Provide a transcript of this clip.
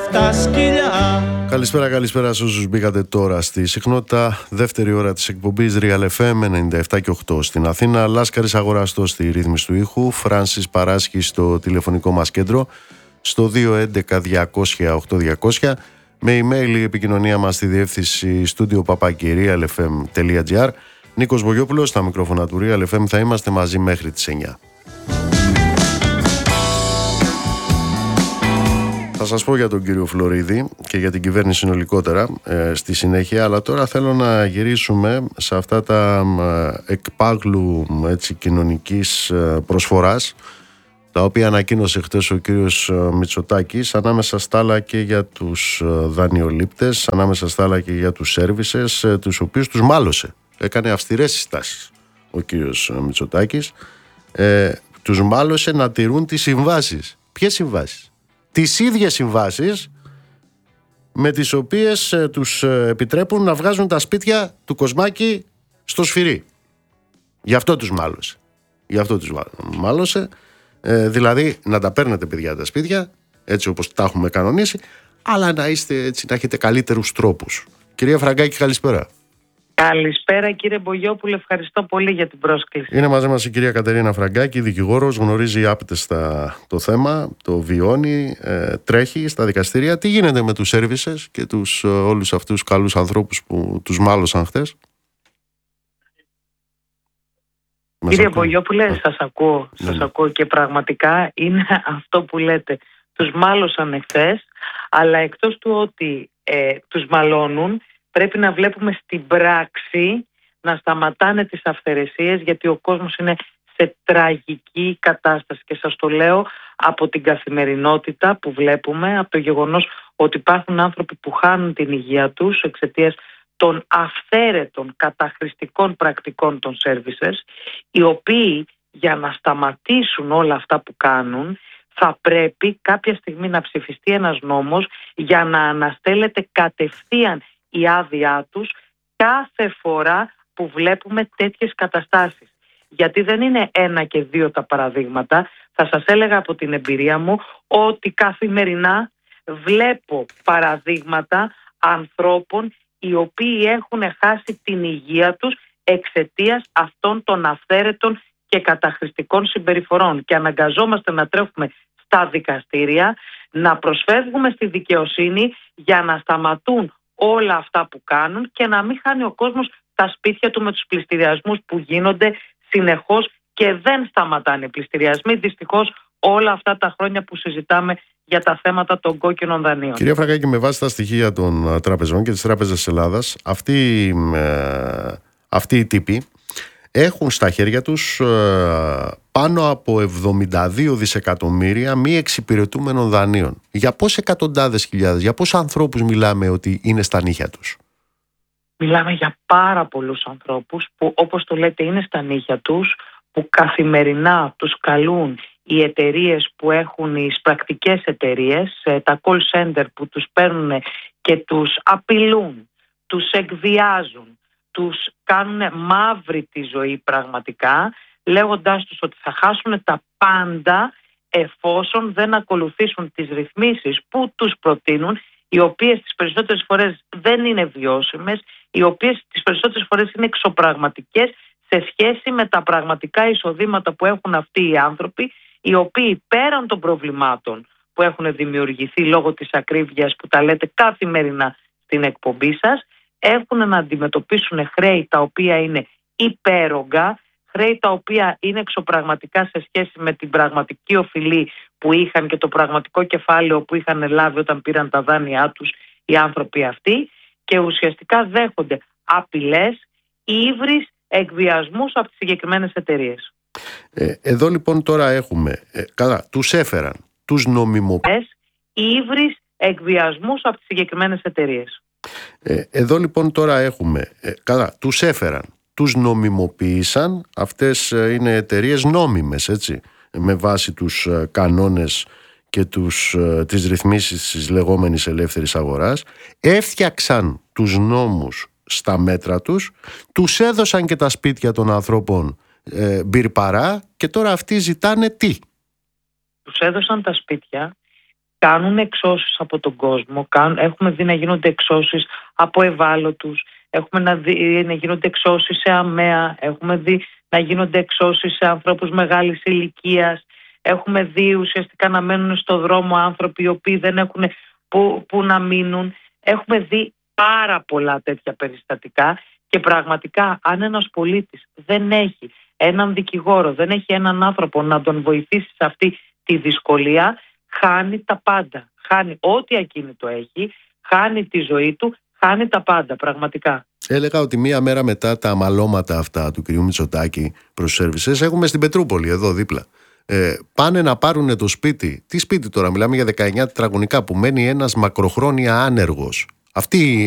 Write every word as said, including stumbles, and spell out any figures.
στα σκυλιά. Καλησπέρα, καλησπέρα σε όσους μπήκατε τώρα στη συχνότητα. Δεύτερη ώρα της εκπομπής Real εφ εμ ενενήντα επτά και οκτώ στην Αθήνα. Λάσκαρης Αγοραστός στη ρύθμιση του ήχου. Φράνσις Παράσχη στο τηλεφωνικό μας κέντρο. Στο δύο έντεκα διακόσια οκτώ διακόσια. Με email η επικοινωνία μας στη διεύθυνση studio παπάκι real f m τελεία g r. Νίκος Βογιόπουλος στα μικρόφωνα του Real εφ εμ. Θα είμαστε μαζί μέχρι τις εννιά. Θα σας πω για τον κύριο Φλωρίδη και για την κυβέρνηση συνολικότερα ε, στη συνέχεια, αλλά τώρα θέλω να γυρίσουμε σε αυτά τα ε, εκπάγλου έτσι, κοινωνικής ε, προσφοράς, τα οποία ανακοίνωσε χτες ο κύριος ε, Μητσοτάκης, ανάμεσα στα άλλα και για τους ε, δανειολήπτες, ανάμεσα στα άλλα και για τους σέρβισες, ε, τους οποίους τους μάλωσε. Έκανε αυστηρές συστάσεις ο κύριος ε, Μητσοτάκης, ε, τους μάλωσε να τηρούν τις συμβάσεις. Ποιες συμβάσεις? Τις ίδιες συμβάσεις με τις οποίες ε, τους ε, επιτρέπουν να βγάζουν τα σπίτια του Κοσμάκη στο Σφυρί. Γι' αυτό τους μάλωσε. Γι' αυτό τους μάλωσε. Ε, δηλαδή να τα παίρνετε παιδιά τα σπίτια, έτσι όπως τα έχουμε κανονίσει, αλλά να είστε έτσι, να έχετε καλύτερους τρόπους. Κυρία Φραγκάκη, καλησπέρα. Καλησπέρα κύριε Μπογιόπουλε, ευχαριστώ πολύ για την πρόσκληση. Είναι μαζί μας η κυρία Κατερίνα Φραγκάκη, δικηγόρος, γνωρίζει άπτεστα το θέμα, το βιώνει, ε, τρέχει στα δικαστήρια. Τι γίνεται με τους σέρβισες και τους, ε, όλους αυτούς καλούς ανθρώπους που τους μάλωσαν χτες? Κύριε Μπογιόπουλε, ναι. σας ακούω, σας ναι. ακούω και πραγματικά είναι αυτό που λέτε. Τους μάλωσαν εχθές, αλλά εκτός του ότι ε, τους μαλώνουν, πρέπει να βλέπουμε στην πράξη να σταματάνε τις αυθαιρεσίες, γιατί ο κόσμος είναι σε τραγική κατάσταση και σας το λέω από την καθημερινότητα που βλέπουμε, από το γεγονός ότι υπάρχουν άνθρωποι που χάνουν την υγεία τους εξαιτίας των αυθαίρετων καταχρηστικών πρακτικών των services, οι οποίοι για να σταματήσουν όλα αυτά που κάνουν θα πρέπει κάποια στιγμή να ψηφιστεί ένας νόμος για να αναστέλλεται κατευθείαν η άδειά τους κάθε φορά που βλέπουμε τέτοιες καταστάσεις. Γιατί δεν είναι ένα και δύο τα παραδείγματα. Θα σας έλεγα από την εμπειρία μου ότι καθημερινά βλέπω παραδείγματα ανθρώπων οι οποίοι έχουν χάσει την υγεία τους εξαιτίας αυτών των αυθαίρετων και καταχρηστικών συμπεριφορών και αναγκαζόμαστε να τρέχουμε στα δικαστήρια, να προσφεύγουμε στη δικαιοσύνη για να σταματούν όλα αυτά που κάνουν και να μην χάνει ο κόσμος τα σπίτια του με τους πληστηριασμούς που γίνονται συνεχώς και δεν σταματάνε οι πληστηριασμοί, δυστυχώς, όλα αυτά τα χρόνια που συζητάμε για τα θέματα των κόκκινων δανείων. Κυρία Φραγκάκη, με βάση τα στοιχεία των τραπεζών και της Τράπεζας της Ελλάδας, αυτοί, ε, αυτοί οι τύποι έχουν στα χέρια τους ε, πάνω από εβδομήντα δύο δισεκατομμύρια μη εξυπηρετούμενων δανείων. Για πόσες εκατοντάδες χιλιάδες, για πόσους ανθρώπους μιλάμε ότι είναι στα νύχια τους? Μιλάμε για πάρα πολλούς ανθρώπους που, όπως το λέτε, είναι στα νύχια τους, που καθημερινά τους καλούν οι εταιρείες που έχουν, οι πρακτικές εταιρείες, τα call center που τους παίρνουν και τους απειλούν, τους εκβιάζουν, τους κάνουν μαύρη τη ζωή πραγματικά, λέγοντάς τους ότι θα χάσουν τα πάντα εφόσον δεν ακολουθήσουν τις ρυθμίσεις που τους προτείνουν, οι οποίες τις περισσότερες φορές δεν είναι βιώσιμες, οι οποίες τις περισσότερες φορές είναι εξωπραγματικές σε σχέση με τα πραγματικά εισοδήματα που έχουν αυτοί οι άνθρωποι, οι οποίοι πέραν των προβλημάτων που έχουν δημιουργηθεί λόγω της ακρίβειας που τα λέτε καθημερινά στην εκπομπή σας, έχουν να αντιμετωπίσουν χρέη τα οποία είναι υπέρογκα, χρέη τα οποία είναι εξωπραγματικά σε σχέση με την πραγματική οφειλή που είχαν και το πραγματικό κεφάλαιο που είχαν λάβει όταν πήραν τα δάνειά τους οι άνθρωποι αυτοί, και ουσιαστικά δέχονται απειλές, ύβρις, εκβιασμούς από τις συγκεκριμένες εταιρείες. Ε, εδώ λοιπόν τώρα έχουμε, ε, καλά, τους έφεραν, τους νομιμοποίησαν. Ύβρις, εκβιασμούς από τις συγκεκριμένες εταιρείες. Ε, εδώ λοιπόν τώρα έχουμε, ε, καλά, τους έφεραν, τους νομιμοποίησαν, αυτές ε, είναι εταιρείες νόμιμες, έτσι, με βάση τους ε, κανόνες και τους, ε, τις ρυθμίσεις της λεγόμενης ελεύθερης αγοράς, έφτιαξαν τους νόμους στα μέτρα τους, τους έδωσαν και τα σπίτια των ανθρώπων ε, μπυρπαρά, και τώρα αυτοί ζητάνε τι? Τους έδωσαν τα σπίτια κάνουν εξώσεις από τον κόσμο, κάνουν, έχουμε δει να γίνονται εξώσεις από ευάλωτους, έχουμε να δει να γίνονται εξώσεις σε αμαία, έχουμε δει να γίνονται εξώσεις σε ανθρώπους μεγάλης ηλικίας, έχουμε δει ουσιαστικά να μένουν στο δρόμο άνθρωποι οι οποίοι δεν έχουν που, που να μείνουν. Έχουμε δει πάρα πολλά τέτοια περιστατικά και πραγματικά αν ένας πολίτης δεν έχει έναν δικηγόρο, δεν έχει έναν άνθρωπο να τον βοηθήσει σε αυτή τη δυσκολία, χάνει τα πάντα. Χάνει ό,τι ακίνητο έχει, χάνει τη ζωή του, χάνει τα πάντα πραγματικά. Έλεγα ότι μία μέρα μετά τα αμαλώματα αυτά του κ. Μητσοτάκη προς τους σέρβισες, έχουμε στην Πετρούπολη εδώ δίπλα. Ε, πάνε να πάρουν το σπίτι. Τι σπίτι τώρα, μιλάμε για δεκαεννιά τετραγωνικά που μένει ένας μακροχρόνια άνεργος. Αυτοί,